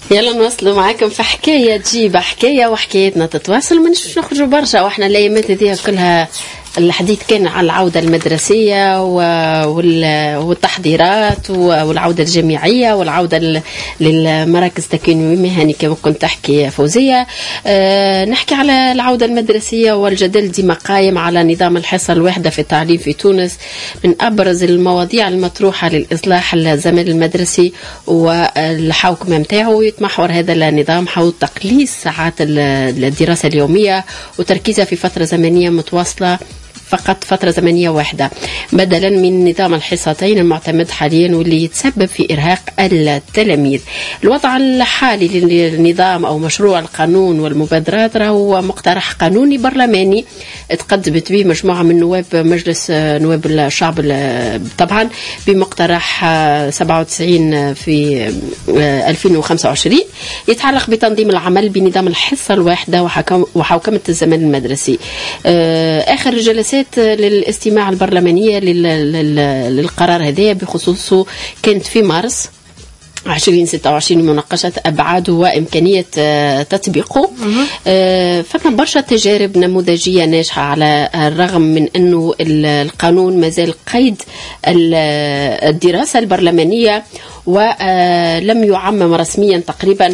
يلا نوصلوا معاكم في حكاية تجيب حكاية وحكايتنا تتواصل. ما نشوفش نخرجوا برشا، واحنا الايامات هذه كلها الحديث كان على العودة المدرسية والتحضيرات والعودة الجامعية والعودة للمراكز التكوين المهني كما كنت تحكي فوزية. نحكي على العودة المدرسية والجدل ديما قايم على نظام الحصة الواحدة في التعليم في تونس. من أبرز المواضيع المطروحة للإصلاح الزمن المدرسي والحوكمة متاعه يتمحور هذا النظام حول تقليص ساعات الدراسة اليومية وتركيزها في فترة زمنية متواصلة، فقط فترة زمنية واحدة بدلا من نظام الحصتين المعتمد حاليا واللي يتسبب في إرهاق التلاميذ. الوضع الحالي للنظام أو مشروع القانون والمبادرات هو مقترح قانوني برلماني تقدمت به مجموعة من نواب مجلس نواب الشعب طبعا بمقترح 97 في 2025 يتعلق بتنظيم العمل بنظام الحصة الواحدة وحوكمة الزمن المدرسي. آخر جلسات للاستماع البرلمانية للقرار هذا بخصوصه كانت في مارس 2026 مناقشة أبعاده وإمكانية تطبيقه. فما برشا تجارب نموذجية ناجحة على الرغم من أنه القانون مازال قيد الدراسة البرلمانية ولم يعمم رسميا تقريبا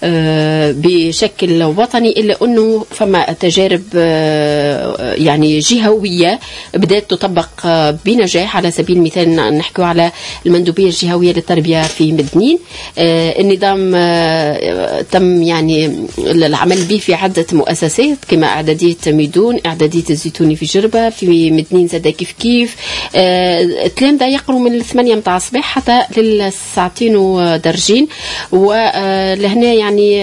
بشكل وطني، إلا أنه فما تجارب يعني جهوية بدأت تطبق بنجاح. على سبيل المثال نحكي على المندوبية الجهوية للتربية في مدنين. النظام تم يعني العمل به في عدة مؤسسات كما إعدادية ميدون، إعدادية الزيتوني في جربة، في مدنين زاد كيف التلامذة يقروا من 8 متاع الصباح حتى للساعتين ودرجين. ولهنا يعني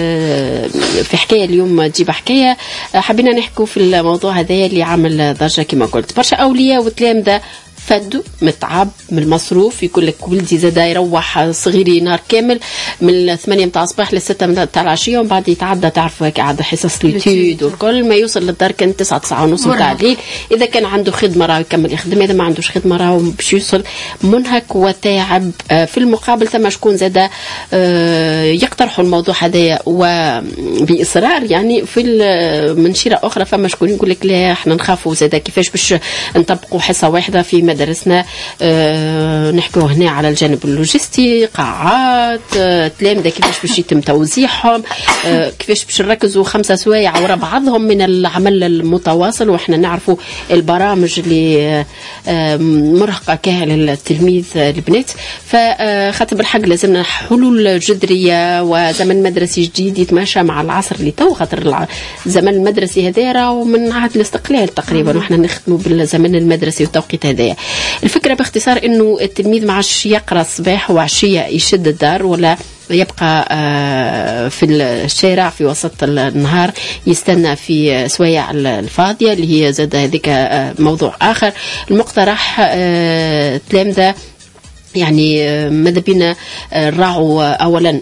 في حكاية اليوم تجيب حكاية حبينا نحكوا في الموضوع هذا اللي عمل ضجة كما قلت. برشا أولياء وتلامذة فدوا متعب من المصروف، يقول لك ولدي زاد يروح صغيري نهار كامل من 8 متاع الصباح ل 6 متاع العشيه ومن بعد يتعدى تعرفوا هيك عاد حصص ليتود والكل ما يوصل للدار كان 9 ونص متاع الليل. اذا كان عنده خدمه راه يكمل يخدم، اذا ما عندوش خدمه راه باش يوصل منهك وتعب. في المقابل ثم شكون زاد يقترحوا الموضوع هذايا وباصرار يعني في منشيره اخرى فما شكون يقول لك لا احنا نخافوا زاد كيفاش باش نطبقوا حصه واحده في درسنا. نحكوا هنا على الجانب اللوجستي، قاعات، تلامذة كيفاش باش يتم توزيعهم، كيفاش باش نركزوا 5 سوايع ورا بعضهم من العمل المتواصل. وإحنا نعرفوا البرامج اللي مرهقة كاهل للتلميذ البنات. فخاطر بالحق لازمنا حلول جذرية وزمن مدرسي جديد يتماشى مع العصر اللي تو، خاطر الزمن المدرسي هذا راهو من عهد الاستقلال تقريبا وإحنا نخدموا بالزمن المدرسي والتوقيت هذا. الفكرة باختصار انه التلميذ ما عادش يقرأ الصباح وعشية يشد الدار ولا يبقى في الشارع في وسط النهار يستنى في سوايع الفاضية اللي هي زاد هذيك موضوع آخر. المقترح تلامذة يعني ماذا بينا نراعوا أولا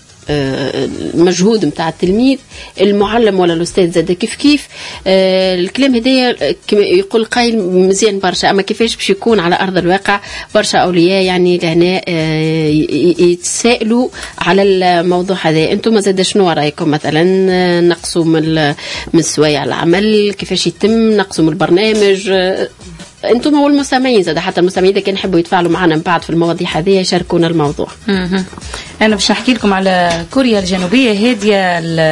المجهود متاع التلميذ، المعلم ولا الأستاذ زاد كيف الكلام هدايا كما يقول قايل مزيان برشا، أما كيفاش باش يكون على أرض الواقع برشا أولياء يعني لهنا يتسائلوا على الموضوع هذا. أنتم زاد شنو رأيكم مثلا نقصوا من سوايع العمل، كيفاش يتم نقصوا من البرنامج؟ انتم والمستمعين زاد حتى المستمعين اذا كان يحبوا يتفاعلوا معنا من بعد في المواضيع هذه يشاركونا الموضوع. انا باش نحكي لكم على كوريا الجنوبيه هاديه